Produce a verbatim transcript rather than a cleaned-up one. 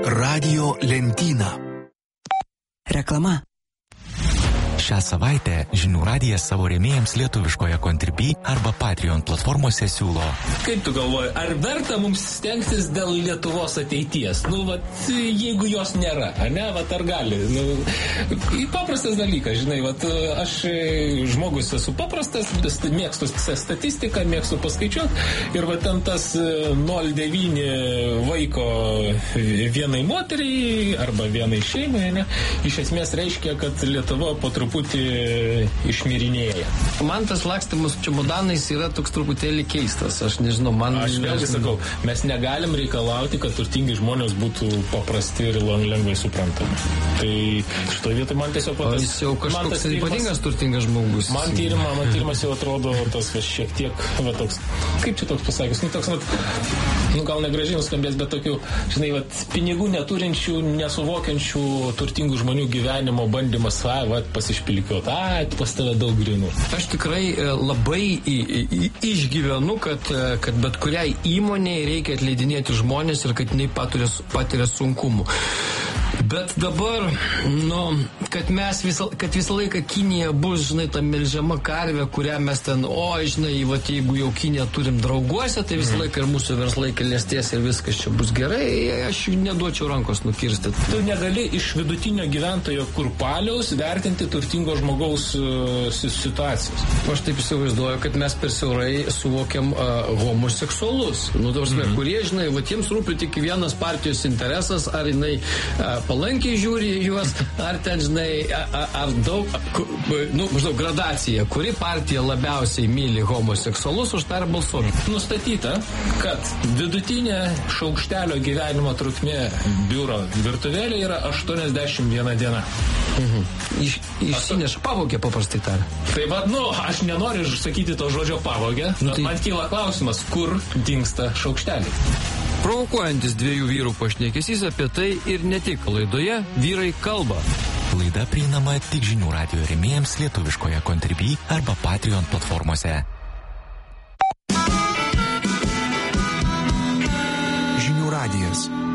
Radio lentyna. Reklama. Šią savaitę Žinių radijas savo rėmėjams lietuviškoje Contribui arba Patreon platformose siūlo. Kaip tu galvoji, ar verta mums stengtis dėl Lietuvos ateities? Nu, vat, jeigu jos nėra, ar ne, vat, ar gali? Nu, paprastas dalykas, žinai, vat, aš žmogus esu paprastas, mėgstu statistiką, mėgstu paskaičiuoti ir vat, ten tas nol devyni vaiko vienai moteriai arba vienai šeimai, ne, iš esmės reiškia, kad Lietuva po truputį išmirinėja. Man tas lakstymas čemodanais yra toks truputėlį keistas. Aš nežinau, man... Aš vėlgi sakau, mes negalim reikalauti, kad turtingi žmonės būtų paprasti ir lengvai suprantami. Tai šitoje vietoje man tiesiog... O jis jau kažkoks ypatingas turtingas žmogus. Man tyrimą, man tyrimas jau atrodo tas va, šiek tiek, va, toks, kaip čia toks pasakys, nu toks, va, nu gal negražiai nuskambės, bet tokių, žinai, va, pinigų neturinčių, nesuvokiančių turtingų žmonių gyvenimo bandymas, va, va pasišpilikiuoti, ai, pas tave daug grinų. Aš tikrai labai į, į, išgyvenu, kad, kad bet kuriai įmonėje reikia atleidinėti žmonės ir kad jinai patiria, patiria sunkumų. Bet dabar, nu, kad mes visą, kad visą laiką Kinija bus, žinai, ta melžiama karvė, kurią mes ten, o, žinai, va, jeigu jau Kiniją turim drauguose, tai visą laiką ir mūsų verslai klestės ir viskas čia bus gerai, aš neduočiau rankos nukirsti. Tu negali iš vidutinio gyventojo kurpaliaus vertinti turtingo žmogaus uh, situacijos. Aš taip įsivaizduoju, kad mes per siaurai suvokiam uh, homoseksualus. Nu, dabar, mm-hmm. kurie, žinai, va, jiems rūpi tik vienas partijos interesas, ar jinai uh, palankiai žiūri juos, ar ten, žinai, ar, ar daug, nu, maždaug gradacija, kuri partija labiausiai myli homoseksualus, už tą ir balsuoja. Nustatyta, kad vidutinė šaukštelio gyvenimo trukmė biuro virtuvėlė yra aštuoniasdešimt viena diena. Mhm. Iš, išsineša pavogė, paprastai tarė. Tai va, nu, aš nenoriu sakyti to žodžio pavogė, nu, tai... man kyla klausimas, kur dingsta šaukšteliai. Provokuojantis dviejų vyrų pašnekesys apie tai ir ne tik laidoje Vyrai kalba. Laida prieinama tik Žinių radijo rėmėjams lietuviškoje Contribui arba Patreon platformose. Žinių radijas.